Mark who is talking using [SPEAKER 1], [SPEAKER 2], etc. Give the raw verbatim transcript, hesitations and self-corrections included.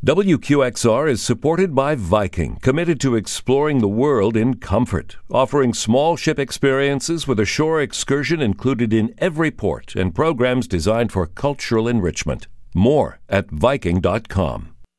[SPEAKER 1] W Q X R is supported by Viking, committed to exploring the world in comfort, offering small ship experiences with a shore excursion included in every port and programs designed for cultural enrichment. More at Viking dot com.